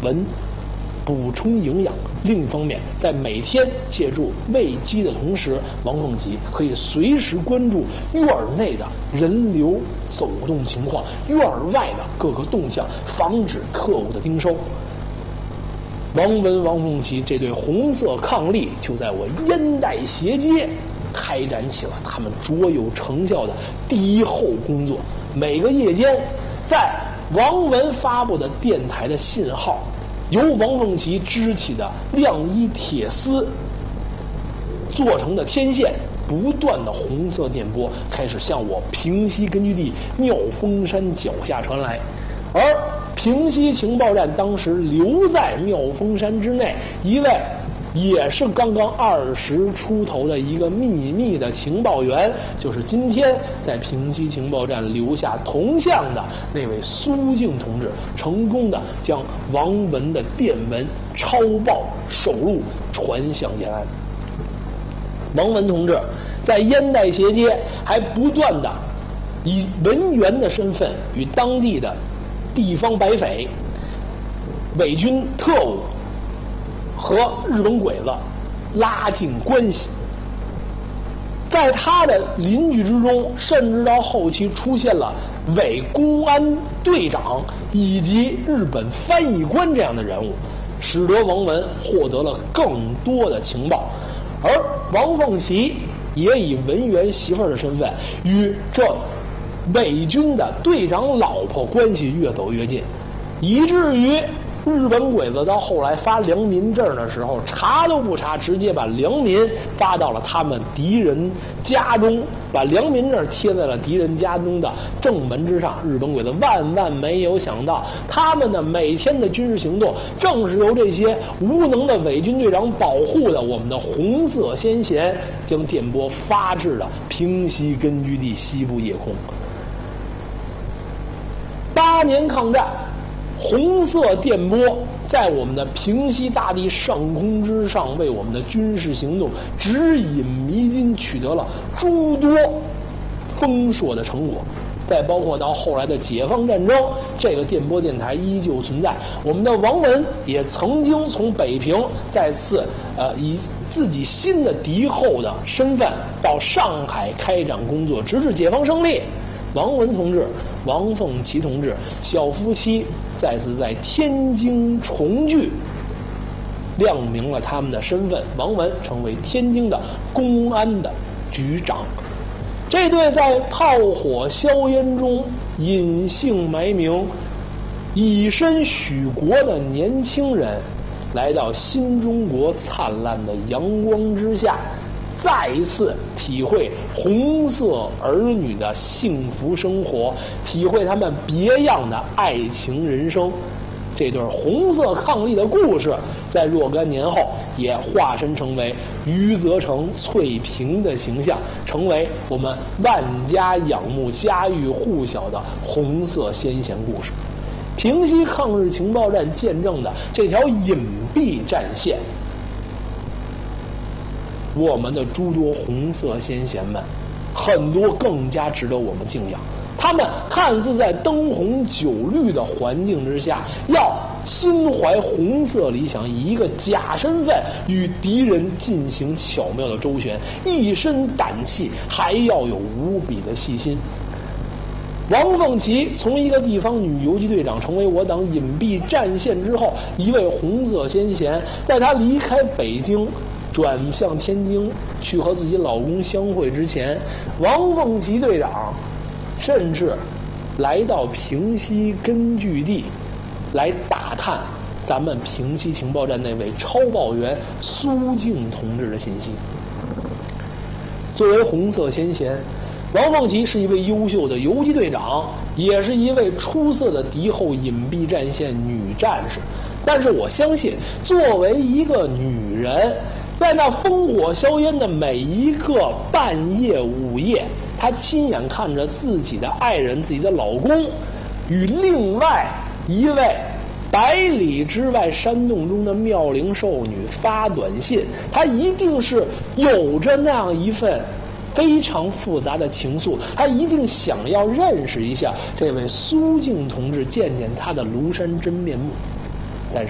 文补充营养。另一方面，在每天借助喂鸡的同时，王凤吉可以随时关注院内的人流走动情况，院外的各个动向，防止特务的盯梢。王文、王凤岐这对红色伉俪就在我烟袋斜街开展起了他们卓有成效的敌后工作。每个夜间，在王文发布的电台的信号，由王凤岐织起的亮衣铁丝做成的天线，不断的红色电波开始向我平西根据地妙峰山脚下传来。而平西情报站当时留在妙峰山之内一位也是刚刚20出头的一个秘密的情报员，就是今天在平西情报站留下铜像的那位苏静同志，成功的将王文的电文抄报手录传向延安。王文同志在烟袋斜街还不断的以文员的身份与当地的地方白匪、伪军特务和日本鬼子拉近关系。在他的邻居之中，甚至到后期出现了伪公安队长以及日本翻译官这样的人物，使得王文获得了更多的情报。而王凤岐也以文员媳妇儿的身份与这伪军的队长老婆关系越走越近，以至于日本鬼子到后来发良民证的时候，查都不查，直接把良民发到了他们敌人家中，把良民证贴在了敌人家中的正门之上。日本鬼子万万没有想到，他们的每天的军事行动正是由这些无能的伪军队长保护的我们的红色先贤，将电波发至了平西根据地西部夜空。8年抗战，红色电波在我们的平西大地上空之上，为我们的军事行动指引迷津，取得了诸多丰硕的成果。再包括到后来的解放战争，这个电波电台依旧存在。我们的王文也曾经从北平再次以自己新的敌后的身份到上海开展工作，直至解放胜利。王文同志、王凤岐同志小夫妻再次在天津重聚，亮明了他们的身份。王文成为天津的公安的局长。这对在炮火硝烟中隐姓埋名、以身许国的年轻人，来到新中国灿烂的阳光之下，再一次体会红色儿女的幸福生活，体会他们别样的爱情人生。这对红色伉俪的故事，在若干年后也化身成为余则成、翠萍的形象，成为我们万家仰慕、家喻户晓的红色先贤故事。平西抗日情报站见证的这条隐蔽战线，我们的诸多红色先贤们，很多更加值得我们敬仰。他们看似在灯红酒绿的环境之下，要心怀红色理想，以一个假身份与敌人进行巧妙的周旋，一身胆气，还要有无比的细心。王凤岐从一个地方女游击队长成为我党隐蔽战线之后，一位红色先贤，在她离开北京转向天津去和自己老公相会之前，王凤岐队长甚至来到平西根据地来打探咱们平西情报站那位抄报员苏静同志的信息。作为红色先贤，王凤岐是一位优秀的游击队长，也是一位出色的敌后隐蔽战线女战士。但是我相信，作为一个女人，在那烽火硝烟的每一个半夜午夜，她亲眼看着自己的爱人、自己的老公与另外一位100里之外山洞中的妙龄少女发短信，她一定是有着那样一份非常复杂的情愫，她一定想要认识一下这位苏静同志，见见她的庐山真面目。